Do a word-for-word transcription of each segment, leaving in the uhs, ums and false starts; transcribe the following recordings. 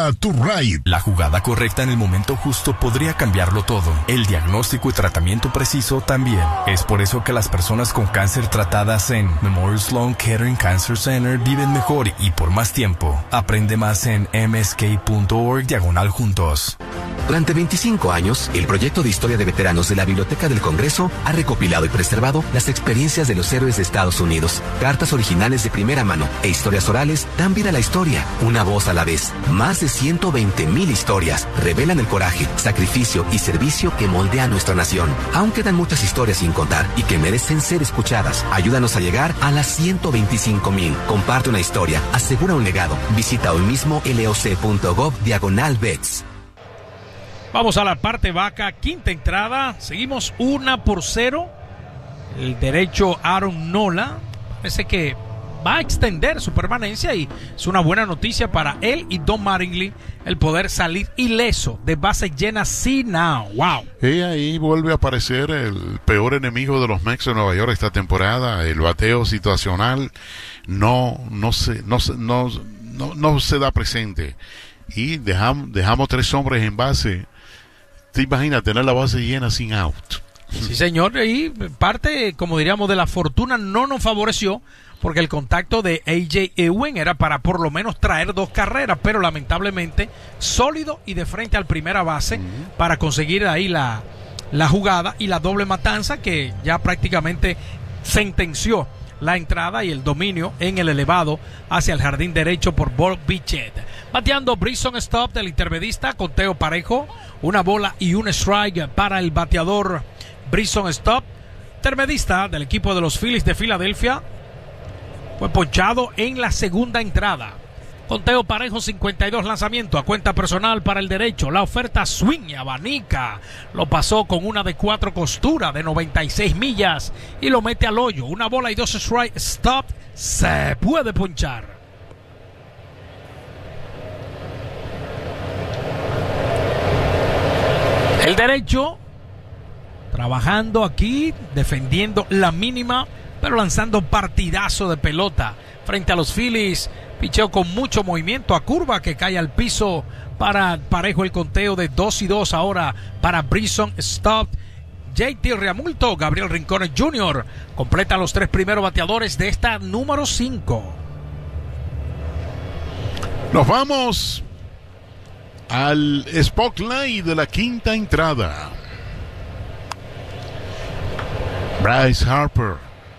Honda to Ride. La jugada correcta en el momento justo podría cambiarlo todo. El diagnóstico y tratamiento preciso también. Es por eso que las personas con cáncer tratadas en Memorial Sloan Kettering Cancer Center viven mejor y por más tiempo. Aprende más en m s k punto org diagonal juntos. Durante veinticinco años, el proyecto de historia de veteranos de la Biblioteca del Congreso ha recopilado y preservado las experiencias de los héroes de Estados Unidos. Cartas originales de primera mano e historias orales dan vida a la historia, una voz a la vez. Más de ciento veinte mil historias revelan el coraje, sacrificio y servicio que moldea nuestra nación. Aún quedan muchas historias sin contar y que merecen ser escuchadas. Ayúdanos a llegar a las ciento veinticinco mil. Comparte una historia, asegura un legado. Visita hoy mismo loc.gov diagonal vets. Vamos a la parte vaca, quinta entrada, seguimos una por cero. El derecho Aaron Nola parece que va a extender su permanencia y es una buena noticia para él y Don Mattingly el poder salir ileso de base llena sí now. Wow. Y ahí vuelve a aparecer el peor enemigo de los Mets de Nueva York esta temporada, el bateo situacional no no se no no no, no se da presente y dejamos dejamos tres hombres en base. ¿Te imaginas tener la base llena sin out? Sí, señor, y parte, como diríamos, de la fortuna no nos favoreció porque el contacto de A J Ewing era para por lo menos traer dos carreras, pero lamentablemente sólido y de frente al primera base uh-huh. para conseguir ahí la, la jugada y la doble matanza que ya prácticamente sentenció la entrada y el dominio en el elevado hacia el jardín derecho por Bob Bichette. Bateando Bryson Stott, del intermedista, conteo parejo, una bola y un strike para el bateador Bryson Stott, intermedista del equipo de los Phillies de Filadelfia. Fue ponchado en la segunda entrada. Conteo parejo, cincuenta y dos lanzamientos a cuenta personal para el derecho. La oferta swing y abanica. Lo pasó con una de cuatro costuras de noventa y seis millas y lo mete al hoyo. Una bola y dos strike. Stop. Se puede ponchar. El derecho trabajando aquí, defendiendo la mínima, pero lanzando partidazo de pelota frente a los Phillies. Picheo con mucho movimiento a curva que cae al piso para parejo el conteo de dos y dos ahora para Bryson Stott. J T Realmuto, Gabriel Rincones junior completan los tres primeros bateadores de esta número cinco. Nos vamos al spotlight de la quinta entrada. Bryce Harper.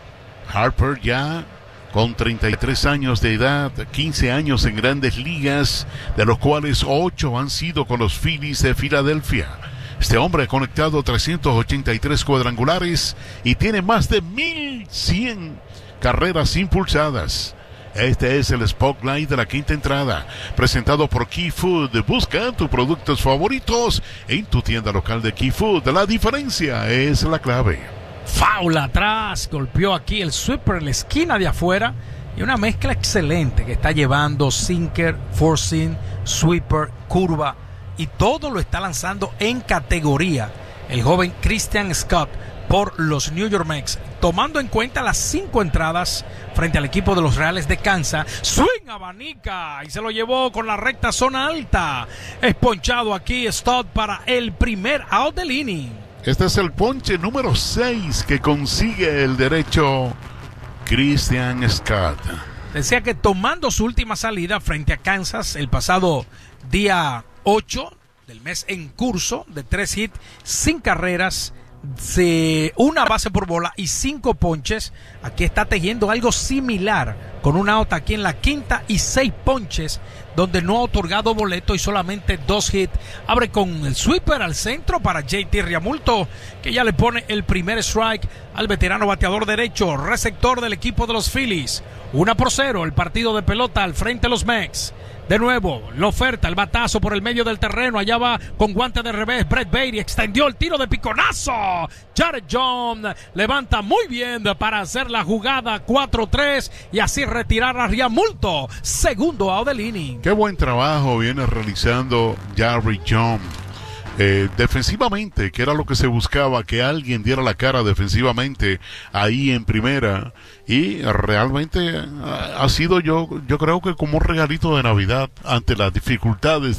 Harper ya con treinta y tres años de edad, quince años en Grandes Ligas, de los cuales ocho han sido con los Phillies de Filadelfia. Este hombre ha conectado trescientos ochenta y tres cuadrangulares y tiene más de mil cien carreras impulsadas. Este es el Spotlight de la quinta entrada, presentado por Key Food. Busca tus productos favoritos en tu tienda local de Key Food. La diferencia es la clave. Foul atrás, golpeó aquí el sweeper en la esquina de afuera y una mezcla excelente que está llevando sinker, forcing, sweeper, curva y todo lo está lanzando en categoría el joven Christian Scott por los New York Mets, tomando en cuenta las cinco entradas frente al equipo de los Reales de Kansas. Swing abanica y se lo llevó con la recta zona alta. Es ponchado aquí Stott para el primer out del inning. Este es el ponche número seis que consigue el derecho Christian Scott. Decía que tomando su última salida frente a Kansas el pasado día ocho del mes en curso, de tres hits, sin carreras, de una base por bola y cinco ponches, aquí está tejiendo algo similar con un out aquí en la quinta y seis ponches donde no ha otorgado boleto y solamente dos hits. Abre con el sweeper al centro para J T Realmuto, que ya le pone el primer strike al veterano bateador derecho, receptor del equipo de los Phillies. Una por cero el partido de pelota al frente de los Mets. De nuevo, la oferta, el batazo por el medio del terreno. Allá va con guante de revés Brett Baty. Extendió el tiro de piconazo. Jared Jones levanta muy bien para hacer la jugada cuatro tres y así retirar a Realmuto. Segundo out del inning. Qué buen trabajo viene realizando Jared Jones. Eh, defensivamente, que era lo que se buscaba, que alguien diera la cara defensivamente ahí en primera, y realmente ha, ha sido yo, yo creo que como un regalito de Navidad ante las dificultades